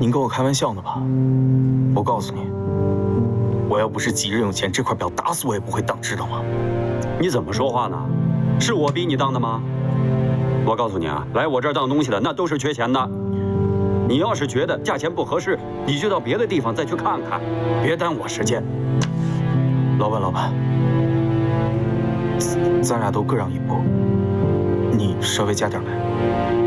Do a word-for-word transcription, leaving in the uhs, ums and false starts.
您跟我开玩笑呢吧？我告诉你，我要不是急着用钱，这块表打死我也不会当，知道吗？ 你怎么说话呢？是我逼你当的吗？我告诉你啊，来我这儿当东西的那都是缺钱的。你要是觉得价钱不合适，你就到别的地方再去看看，别耽误我时间。 老板，老板，咱俩都各让一步，你稍微加点呗。